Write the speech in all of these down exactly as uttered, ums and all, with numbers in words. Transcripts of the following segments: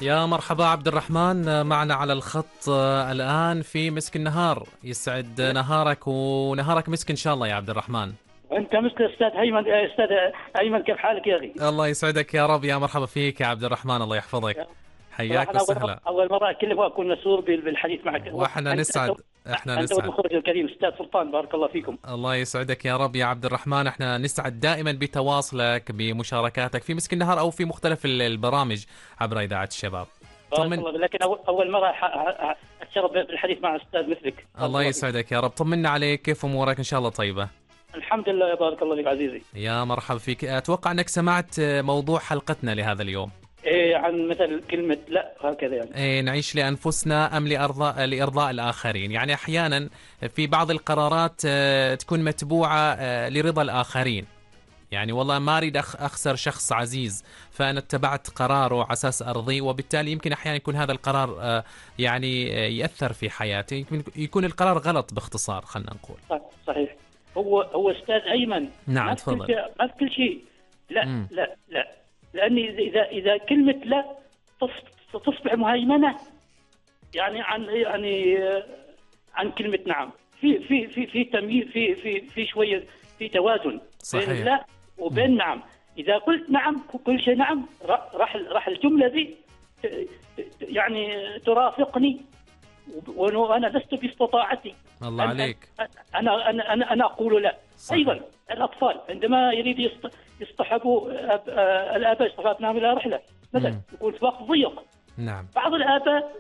يا مرحبا عبد الرحمن، معنا على الخط آه، الآن في مسك النهار. يسعد نهارك ونهارك مسك إن شاء الله يا عبد الرحمن. انت مثل استاذ هيمن يا استاذ ايمن، كيف حالك يا اخي؟ الله يسعدك يا رب، يا مرحبا فيك يا عبد الرحمن، الله يحفظك. صراحه حياك انا اول وسهلا. اول مره اكلمك واكون مسرور بال- بالحديث معك. واحنا انت انت نسعد. احنا انت نسعد. والمخرج الكريم استاذ سلطان، بارك الله فيكم. الله يسعدك يا رب يا عبد الرحمن، احنا نسعد دائما بتواصلك بمشاركاتك في مسك النهار او في مختلف ال- البرامج عبر إذاعة الشباب. بارك طمن. الله، لكن اول اول مره ح- ح- اتشرف بالحديث مع استاذ مثلك، بارك الله الله فيك. يسعدك يا رب، طمنا عليك، كيف امورك؟ ان شاء الله طيبة. الحمد لله، يا بارك الله فيك عزيزي. يا مرحبا فيك. اتوقع انك سمعت موضوع حلقتنا لهذا اليوم. إيه، عن مثل كلمه لا هكذا يعني. إيه، نعيش لأنفسنا أم لأرضاء لإرضاء الآخرين؟ يعني أحيانا في بعض القرارات آه، تكون متبوعة آه، لرضا الآخرين. يعني والله ما أريد أخ- أخسر شخص عزيز، فأنا اتبعت قراره على أساس أرضيه، وبالتالي يمكن أحيانا يكون هذا القرار آه، يعني آه، يأثر في حياتي، يمكن يكون القرار غلط باختصار، خلنا نقول. صح- صحيح. هو هو استاذ ايمن، نعم ما في كل تفضل. شيء، ما في كل شيء. لا مم. لا لا، لان اذا اذا كلمه لا تص- تصبح مهيمنه، يعني عن يعني آه، عن كلمه نعم. في في في في تمييز، في في في شويه، في توازن صحيح. بين لا وبين نعم. اذا قلت نعم كل شيء نعم، را- راح راح الجمله دي ت- ت- يعني ترافقني، و- وانا لست باستطاعتي. الله أن- عليك. انا انا انا انا اقول لا. صحيح. ايضا الاطفال عندما يريد يصط- يصطحبوا أب- آه، الاباء يصطحبوا ابنائهم الى رحله مثلا، مم. يكون في وقت ضيق. نعم. بعض الاباء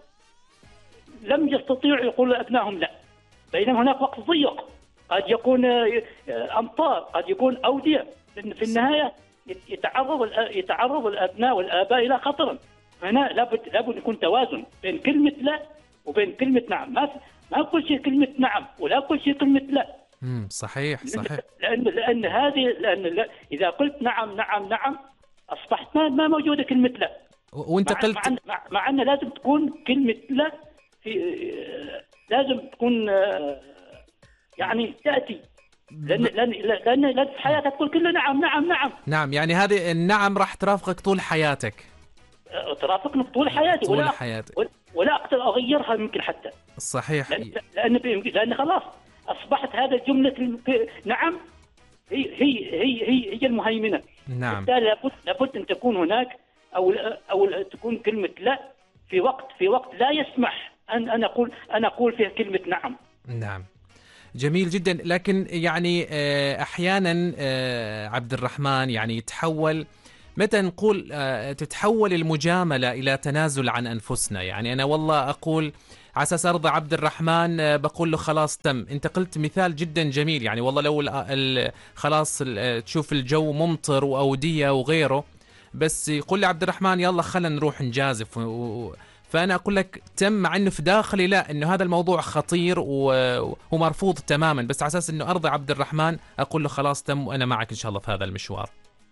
لم يستطيعوا يقولوا لابنائهم لا، بينما هناك وقت ضيق، قد يكون آه، آه، امطار، قد يكون اوديه. لأن في النهايه يت- يتعرض الأ- يتعرض الابناء والاباء الى خطر. هنا لابد لابد يكون توازن بين كلمه لا وبين كلمه نعم. ما في- ما كل شيء كلمه نعم، ولا كل شيء كلمه لا. مم. صحيح صحيح. لان لان هذه لان لا- اذا قلت نعم نعم نعم، اصبحت ما ما موجوده كلمه لا. و- وانت مع قلت. مع مع, مع ان لازم تكون كلمه لا في آه، لازم تكون آه، يعني تاتي. لان لان لان, لأن في حياتك تقول كله نعم نعم نعم. نعم، يعني هذه النعم راح ترافقك طول حياتك. آه، ترافقني طول حياتي، طول ولا حياتك. ولا- ولا اقدر اغيرها يمكن حتى. صحيح. لان لان, لأن خلاص اصبحت هذا جمله الم- نعم هي هي هي هي, هي المهيمنه. نعم. بالتالي لابد لابد ان تكون هناك، او او تكون كلمه لا في وقت في وقت لا يسمح ان ان اقول ان اقول فيه كلمه نعم. نعم. جميل جدا، لكن يعني آه، احيانا آه، عبد الرحمن يعني يتحول، متى نقول آه، تتحول المجاملة إلى تنازل عن أنفسنا. يعني أنا والله أقول على أساس أرضى عبد الرحمن، آه، بقول له خلاص تم. أنت قلت مثال جدا جميل، يعني والله لو ال- ال- خلاص ال- تشوف الجو ممطر وأودية وغيره، بس يقول لي عبد الرحمن يلا خلينا نروح نجازف و... و- فأنا أقول لك تم، مع أنه في داخلي لا، أنه هذا الموضوع خطير و- ومرفوض تماما، بس على أساس أنه أرضي عبد الرحمن أقول له خلاص تم وأنا معك إن شاء الله في هذا المشوار.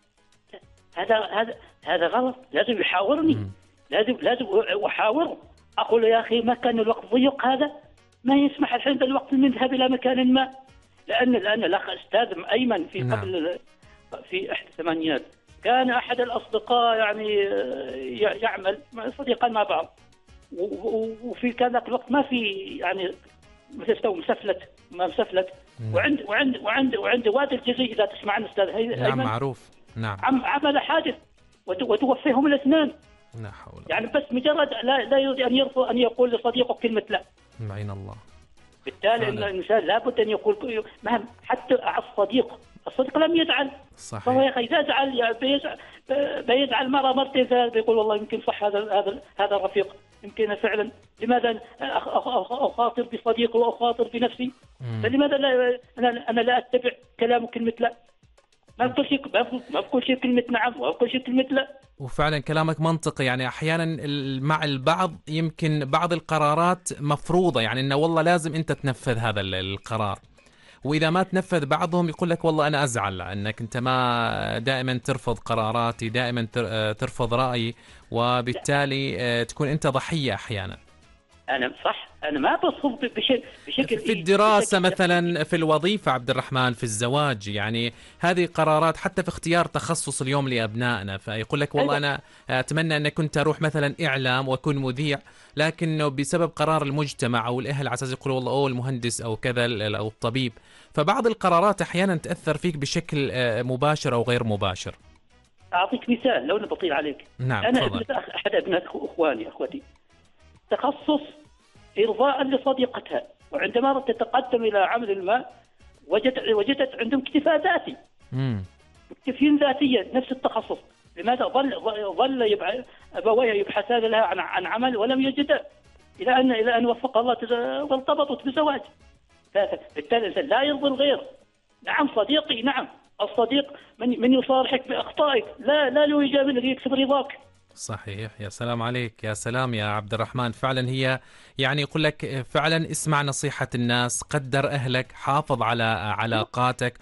هذا هذا هذا غلط، لازم يحاورني. مم. لازم لازم احاوره، اقول له يا اخي ما كان الوقت ضيق، هذا ما يسمح الحين بالوقت نذهب الى مكان ما. لان لان الاخ استاذ ايمن في نعم. قبل في احدى الثمانينات كان احد الاصدقاء يعني آه، ي- يعمل مع صديقان مع بعض، و- و- وفي كان ذاك الوقت ما في يعني مثل تو مسفلت ما مسفلت. نعم. وعند وعند وعند وعند وادي الجزيره، اذا تسمع عن استاذ هي- نعم ايمن، معروف. نعم. عم عمل حادث وت- وتوفيهم الاثنين. لا حول. يعني بس مجرد لا لا يريد ان يرفض ان يقول لصديقه كلمه لا. معين الله. بالتالي ان فعلا. الانسان لابد ان يقول مهما حتى على الصديق، الصديق لم يزعل. صحيح. فهو يا اخي اذا زعل يعني بيزعل, بيزعل مره مرتين ثلاث، بيقول والله يمكن صح هذا هذا هذا الرفيق، يمكن فعلا لماذا أخ- أخ- أخ- اخاطر بصديقي واخاطر بنفسي؟ مم. فلماذا لا انا انا لا اتبع كلامه كلمه لا؟ ما في كل شيء ما في ما في كل شيء كلمه نعم، وما في كل شيء كلمه لا. وفعلا كلامك منطقي، يعني احيانا ال- مع البعض يمكن بعض القرارات مفروضة، يعني انه والله لازم انت تنفذ هذا ال- القرار، واذا ما تنفذ بعضهم يقول لك والله انا ازعل انك انت ما دائما ترفض قراراتي، دائما تر- ترفض رايي، وبالتالي آه، تكون انت ضحية احيانا. أنا صح، أنا ما بصف بشكل بشكل في الدراسة مثلا، في الوظيفة عبد الرحمن، في الزواج، يعني هذه قرارات حتى في اختيار تخصص اليوم لأبنائنا. فيقول لك والله أنا أتمنى أن كنت أروح مثلا إعلام وأكون مذيع، لكنه بسبب قرار المجتمع أو الأهل على أساس يقولوا والله أوه المهندس أو كذا أو الطبيب. فبعض القرارات أحيانا تأثر فيك بشكل مباشر أو غير مباشر. أعطيك مثال لو نبطيل عليك. نعم أنا تفضل. ابنة أحد أبناء أخواني أخوتي تخصص إرضاء لصديقتها، وعندما تتقدم إلى عمل ما وجدت وجدت عندهم اكتفاء ذاتي. امم مكتفين ذاتيا نفس التخصص. لماذا ظل ظل يبع... أبويها يبحثان لها عن عن عمل ولم يجدا، إلى أن إلى أن وفق الله تز... وارتبطت بزواج. بالتالي الإنسان لا يرضي الغير. نعم صديقي، نعم الصديق من من يصارحك بأخطائك، لا لا له يجاملك يكسب رضاك. صحيح. يا سلام عليك، يا سلام يا عبد الرحمن. فعلا هي يعني يقول لك فعلا اسمع نصيحة الناس، قدر أهلك، حافظ على علاقاتك،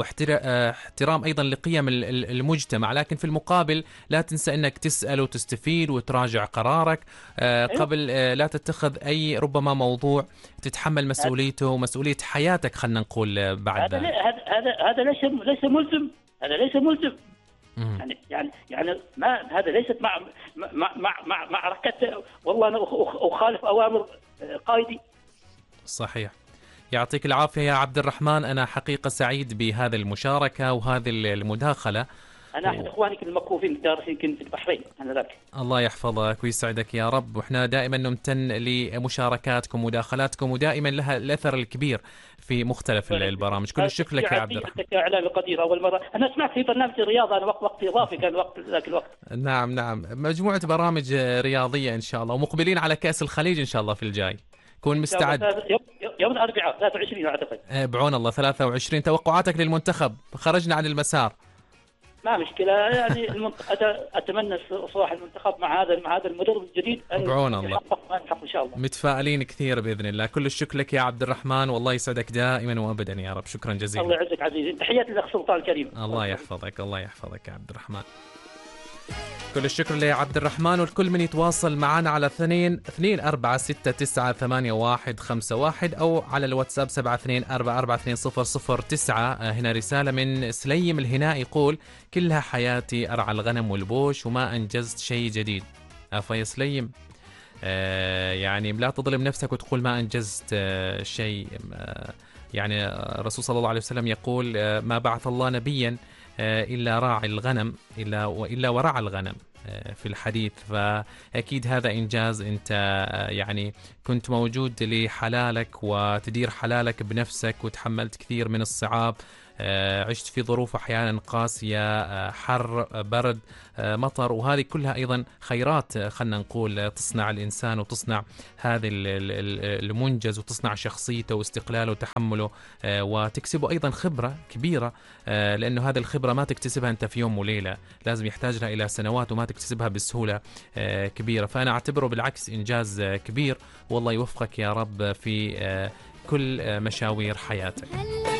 واحترام أيضا لقيم المجتمع، لكن في المقابل لا تنسى أنك تسأل وتستفيد وتراجع قرارك قبل لا تتخذ أي ربما موضوع تتحمل مسؤوليته ومسؤولية حياتك، خلنا نقول بعد هذا هذا هذا ليس ليس ملزم، هذا ليس ملزم. يعني يعني يعني ما هذا ليست مع مع مع مع معركة والله أنا أخالف أوامر قائدي. صحيح. يعطيك العافية يا عبد الرحمن، أنا حقيقة سعيد بهذه المشاركة وهذه المداخلة. أنا أحد إخوانك المكفوفين الدارسين كنت في البحرين، أنا ذاك. الله يحفظك ويسعدك يا رب، وإحنا دائما نمتن لمشاركاتكم ومداخلاتكم، ودائما لها الأثر الكبير في مختلف البرامج. كل الشكر لك يا عبد الرحمن. إعلامي قدير أول مرة أنا سمعت في برنامج الرياضة، أنا وقت وقت إضافي كان وقت ذاك الوقت. نعم نعم، مجموعة برامج رياضية إن شاء الله، ومقبلين على كأس الخليج إن شاء الله في الجاي. كون مستعد. يوم, يوم الأربعاء ثلاثة وعشرين أعتقد. بعون الله ثلاثة وعشرين. توقعاتك للمنتخب؟ خرجنا عن المسار. ما مشكلة يعني المنتخب أتمنى صلاح المنتخب مع هذا مع هذا المدرب الجديد أن بعون الله يحقق إن شاء الله. متفائلين كثير بإذن الله. كل الشكر لك يا عبد الرحمن، والله يسعدك دائما وأبدا يا رب. شكرا جزيلا. الله يعزك عزيزي، تحياتي للأخ سلطان الكريم. الله يحفظك، الله يحفظك يا عبد الرحمن. كل الشكر لعبد الرحمن، والكل من يتواصل معنا على اثنين اثنين أربعة ستة تسعة ثمانية واحد خمسة واحد أو على الواتساب سبعة اثنين أربعة أربعة اثنين صفر صفر تسعة. هنا رسالة من سليم الهناء يقول كلها حياتي أرعى الغنم والبوش وما أنجزت شيء جديد. أفا يا سليم، آه يعني لا تظلم نفسك وتقول ما أنجزت آه شيء. آه يعني الرسول صلى الله عليه وسلم يقول آه ما بعث الله نبيا إلا راعي الغنم إلا وإلا ورعى الغنم في الحديث. فأكيد هذا إنجاز، أنت يعني كنت موجود لحلالك وتدير حلالك بنفسك، وتحملت كثير من الصعاب، عشت في ظروف أحيانا قاسية، حر، برد، مطر، وهذه كلها أيضا خيرات خلنا نقول تصنع الإنسان وتصنع هذا المنجز وتصنع شخصيته واستقلاله وتحمله، وتكسبه أيضا خبرة كبيرة، لأنه هذه الخبرة ما تكتسبها أنت في يوم وليلة، لازم يحتاج لها إلى سنوات وما تكتسبها بسهولة كبيرة. فأنا أعتبره بالعكس إنجاز كبير، والله يوفقك يا رب في كل مشاوير حياتك.